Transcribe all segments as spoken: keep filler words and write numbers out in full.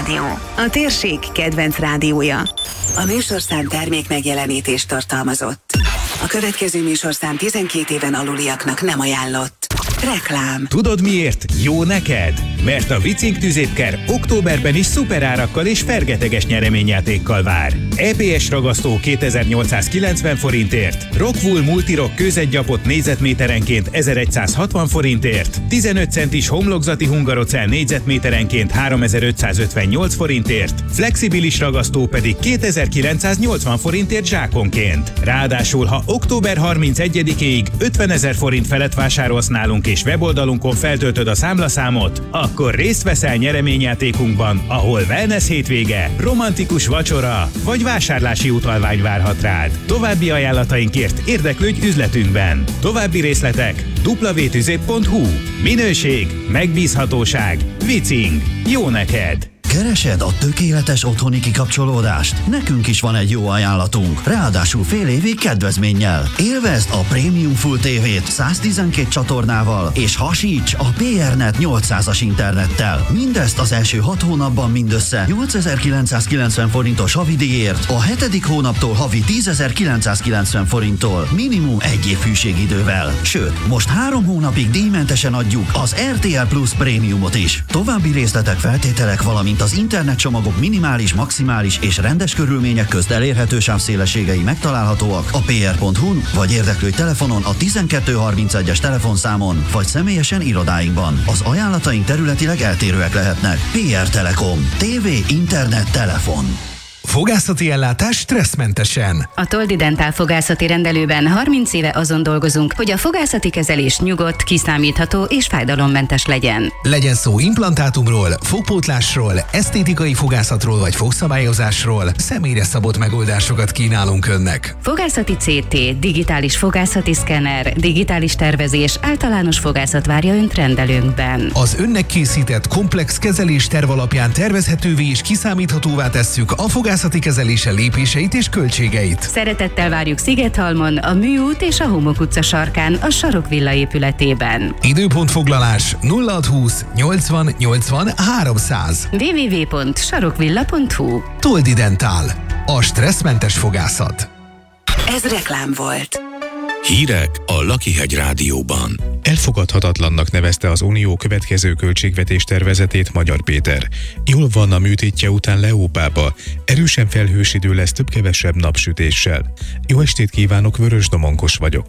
Rádió, a térség kedvenc rádiója. A műsorszám termék megjelenítést tartalmazott. A következő műsorszám tizenkét éven aluliaknak nem ajánlott. Reklám. Tudod miért? Jó neked? Mert a Wicing tüzétkár októberben is szuperárakkal és fergeteges nyereményjátékkal vár. é pé es ragasztó kétezer-nyolcszázkilencven forintért, Rockwool Multirock kőzetgyapot négyzetméterenként ezeregyszázhatvan forintért, tizenöt centis homlokzati hungarocell négyzetméterenként háromezer-ötszázötvennyolc forintért, flexibilis ragasztó pedig kétezer-kilencszáznyolcvan forintért zsákonként. Ráadásul, ha október harmincegyedikéig ötvenezer forint felett vásárolsz nálunk és weboldalunkon feltöltöd a számlaszámot, akkor részt veszel nyereményjátékunkban, ahol wellness hétvége, romantikus vacsora vagy vásárlási utalvány várhat rád. További ajánlatainkért érdeklődj üzletünkben. További részletek dupla vé tüzép pont hú. Minőség, megbízhatóság, Wicing. Jó neked! Keresed a tökéletes otthoni kikapcsolódást? Nekünk is van egy jó ajánlatunk, ráadásul fél évig kedvezménnyel. Élvezd a Premium Full té vét száztizenkét csatornával, és hasíts a pé er net nyolcszázas internettel. Mindezt az első hat hónapban mindössze nyolcezer-kilencszázkilencven forintos havidíjért, a hetedik hónaptól havi tízezer-kilencszázkilencven forinttól, minimum egy év hűségidővel. Sőt, most három hónapig díjmentesen adjuk az er té el Plus Prémiumot is. További részletek, feltételek, valamint az internetcsomagok minimális, maximális és rendes körülmények közt elérhető sávszélességei megtalálhatóak a pé er pont hú-n, vagy érdeklődj telefonon a tizenkettő harmincegyes telefonszámon, vagy személyesen irodáinkban. Az ajánlataink területileg eltérőek lehetnek. pé er Telekom. tévé, internet, telefon. Fogászati ellátás stresszmentesen. A Toldi Dentál fogászati rendelőben harminc éve azon dolgozunk, hogy a fogászati kezelés nyugodt, kiszámítható és fájdalommentes legyen. Legyen szó implantátumról, fogpótlásról, esztétikai fogászatról vagy fogszabályozásról, személyre szabott megoldásokat kínálunk önnek. Fogászati cé té, digitális fogászati szkenner, digitális tervezés, általános fogászat várja önt rendelőnkben. Az önnek készített komplex kezelés terv alapján tervezhetővé és kiszámíthatóvá tesszük a fogászati kezelése lépéseit és költségeit. Szeretettel várjuk Szigethalmon, a Műút és a Homok utca sarkán, a Sarokvilla épületében. Időpontfoglalás nulla hatszázhúsz nyolcvan nyolcvan háromszáz. double-u double-u double-u pont sarokvilla pont hú. Toldi Dentál. A stresszmentes fogászat. Ez reklám volt. Hírek a Lakihegy Rádióban. Elfogadhatatlannak nevezte az Unió következő költségvetés tervezetét Magyar Péter. Jól van a műtétje után Leó pápa. Erősen felhős idő lesz több-kevesebb napsütéssel. Jó estét kívánok, Vörös Domonkos vagyok.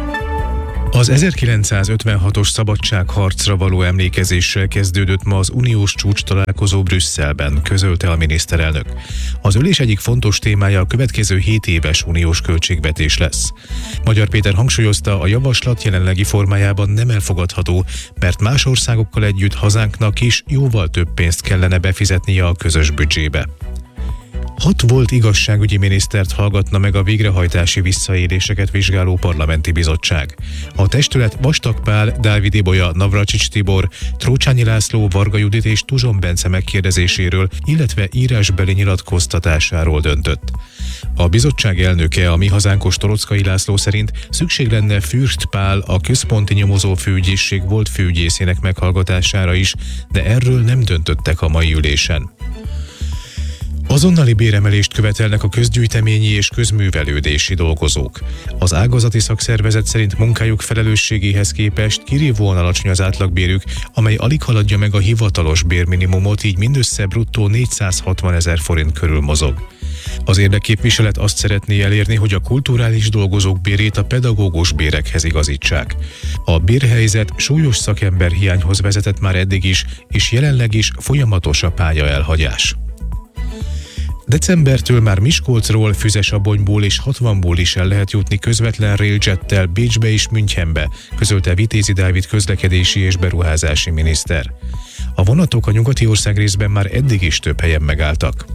Az ezerkilencszázötvenhatos szabadságharcra való emlékezéssel kezdődött ma az uniós csúcs találkozó Brüsszelben, közölte a miniszterelnök. Az ülés egyik fontos témája a következő hét éves uniós költségvetés lesz. Magyar Péter hangsúlyozta, a javaslat jelenlegi formájában nem elfogadható, mert más országokkal együtt hazánknak is jóval több pénzt kellene befizetnie a közös büdzsébe. Hat volt igazságügyi minisztert hallgatna meg a végrehajtási visszaéléseket vizsgáló parlamenti bizottság. A testület Vastag Pál, Dávid Ibolya, Navracsics Tibor, Trócsányi László, Varga Judit és Tuzson Bence megkérdezéséről, illetve írásbeli nyilatkoztatásáról döntött. A bizottság elnöke, a Mi Hazánkos Torockai László szerint szükség lenne Fürst Pál, a központi nyomozó főügyészség volt főügyészének meghallgatására is, de erről nem döntöttek a mai ülésen. Azonnali béremelést követelnek a közgyűjteményi és közművelődési dolgozók. Az ágazati szakszervezet szerint munkájuk felelősségéhez képest kirívóan alacsony az átlagbérük, amely alig haladja meg a hivatalos bérminimumot, így mindössze bruttó négyszázhatvanezer forint körül mozog. Az érdekképviselet azt szeretné elérni, hogy a kulturális dolgozók bérét a pedagógus bérekhez igazítsák. A bérhelyzet súlyos szakemberhiányhoz vezetett már eddig is, és jelenleg is folyamatos a pályaelhagyás. Decembertől már Miskolcról, Füzesabonyból és hatvanból is el lehet jutni közvetlen railjettel Bécsbe és Münchenbe, közölte Vitézi Dávid közlekedési és beruházási miniszter. A vonatok a nyugati országrészben már eddig is több helyen megálltak.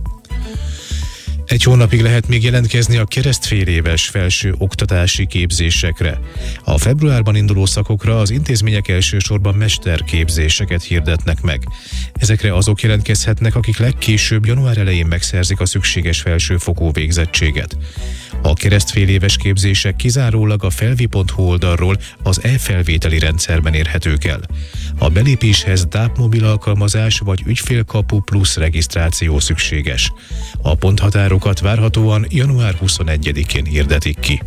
Egy hónapig lehet még jelentkezni a keresztféléves felső oktatási képzésekre. A februárban induló szakokra az intézmények elsősorban mesterképzéseket hirdetnek meg. Ezekre azok jelentkezhetnek, akik legkésőbb január elején megszerzik a szükséges felsőfokú végzettséget. A keresztféléves képzések kizárólag a felvi pont hu oldalról az e-felvételi rendszerben érhetők el. A belépéshez DAP-mobil alkalmazás vagy ügyfélkapu plusz regisztráció szükséges. A ponthatárokat várhatóan január huszonegyedikén hirdetik ki.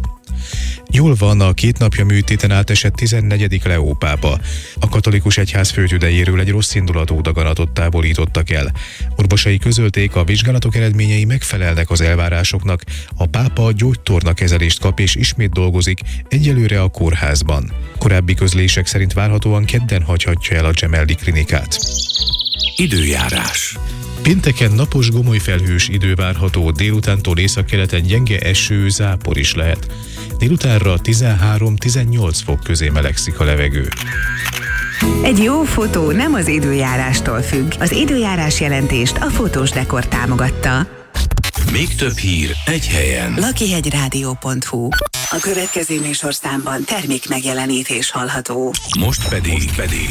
Jól van, a két napja műtéten átesett tizennegyedik Leó pápa. A katolikus egyház főtüdejéről egy rosszindulatú daganatot távolítottak el. Orvosai közölték, a vizsgálatok eredményei megfelelnek az elvárásoknak, a pápa gyógytorna kezelést kap és ismét dolgozik, egyelőre a kórházban. Korábbi közlések szerint várhatóan kedden hagyhatja el a Gemelli klinikát. Időjárás. Pénteken napos gomolyfelhős idő várható, délutántól északkeleten gyenge eső, zápor is lehet. Délutánra tizenhárom-tizennyolc fok közé melegszik a levegő. Egy jó fotó nem az időjárástól függ. Az időjárás jelentést a Fotós Dekor támogatta. Még több hír egy helyen. lakihegyrádió pont hu. A következő műsorszámban termék megjelenítés hallható. Most pedig, Most pedig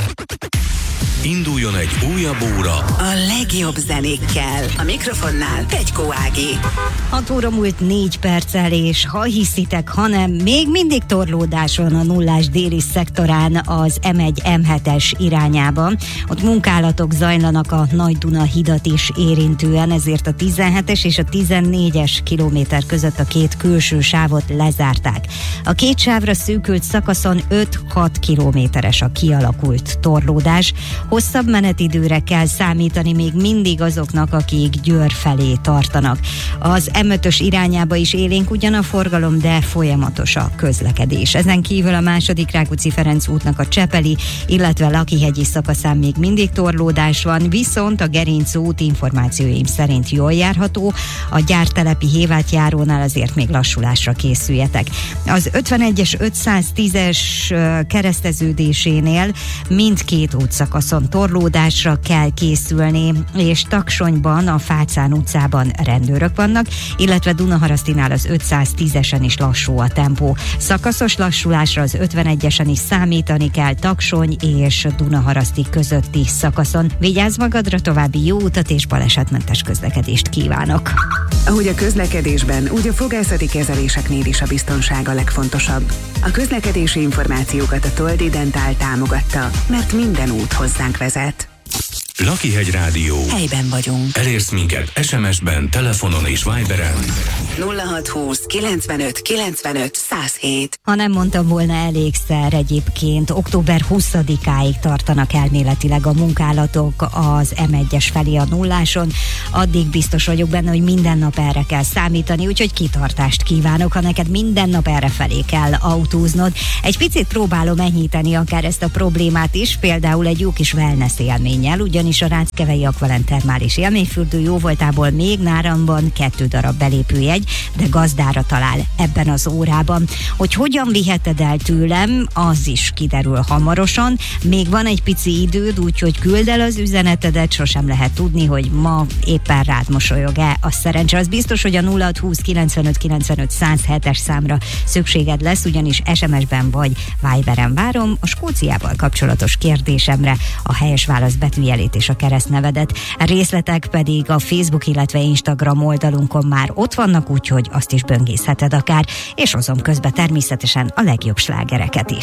induljon egy újabb óra A legjobb zenékkel. A mikrofonnál Pegykó Ági. hat óra múlt négy perccel, és ha hiszitek, hanem még mindig torlódás van a nullás déli szektorán az em egy em hetes irányában. Ott munkálatok zajlanak a Nagy-Duna hidat is érintően, ezért a tizenhetes és a tizennégyes kilométer között a két külső sávot lezárták. A két sávra szűkült szakaszon öt-hat kilométeres a kialakult torlódás. Hosszabb menetidőre kell számítani még mindig azoknak, akik Győr felé tartanak. Az em ötös irányába is élénk ugyan a forgalom, de folyamatos a közlekedés. Ezen kívül a második Rákóczi-Ferenc útnak a Csepeli, illetve Lakihegyi szakaszán még mindig torlódás van, viszont a Gerinc út információim szerint jól járható, a gyártelepi Hévát-járónál azért még lassulásra készüljetek. Az ötvenegyes ötszáztízes kereszteződésénél mindkét útszakaszon torlódásra kell készülni, és Taksonyban, a Fácán utcában rendőrök vannak, illetve Dunaharasztinál az ötszáztízesen is lassú a tempó. Szakaszos lassulásra az ötvenegyesen is számítani kell Taksony és Dunaharaszti közötti szakaszon. Vigyázz magadra, további jó utat és balesetmentes közlekedést kívánok! Ahogy a közlekedésben, úgy a fogászati kezeléseknél is a biztonság a legfontosabb. A közlekedési információkat a Toldi Dentál támogatta, mert minden út hozzánk vezet. Lakihegy Rádió. Helyben vagyunk. Elérsz minket es em es-ben, telefonon és Viberen. nulla hat húsz kilencvenöt kilencvenöt száz hét. Ha nem mondtam volna elégszer, egyébként október huszadikáig tartanak elméletileg a munkálatok az em egyes felé a nulláson. Addig biztos vagyok benne, hogy minden nap erre kell számítani, úgyhogy kitartást kívánok, ha neked minden nap erre felé kell autóznod. Egy picit próbálom enyhíteni akár ezt a problémát is, például egy jó kis wellness élménnyel, ugyanis a Ráckevei Aqualent termális élményfürdő jóvoltából még Náramban kettő darab belépőjegy, de gazdára talál ebben az órában. Hogy hogyan viheted el tőlem, az is kiderül hamarosan. Még van egy pici időd, úgyhogy küld el az üzenetedet, sosem lehet tudni, hogy ma éppen rád mosolyog-e a szerencse. Az biztos, hogy a nulla hat húsz kilencvenöt kilencvenöt száz hetes számra szükséged lesz, ugyanis es em es-ben vagy Viberen várom a Skóciával kapcsolatos kérdésemre a helyes válasz betűjelét és a keresztnevedet. A részletek pedig a Facebook, illetve Instagram oldalunkon már ott vannak, úgyhogy azt is böngészheted akár, és hozom közbe természetesen a legjobb slágereket is.